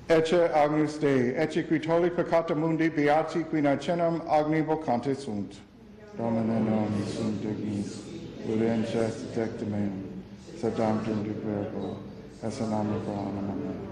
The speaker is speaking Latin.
Ecce Agnus Dei, ecce qui tolli peccata mundi, beati qui nacenam agni vocante sunt. Domine non sunt dignis, Uliences detecta meum, sed dam dum duperbo, esse name pro anima mea.